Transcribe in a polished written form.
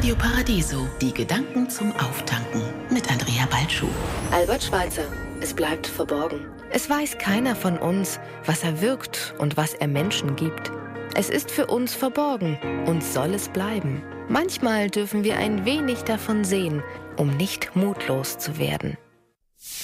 Radio Paradiso, die Gedanken zum Auftanken mit Andrea Balschuh. Albert Schweitzer, es bleibt verborgen. Es weiß keiner von uns, was er wirkt und was er Menschen gibt. Es ist für uns verborgen und soll es bleiben. Manchmal dürfen wir ein wenig davon sehen, um nicht mutlos zu werden.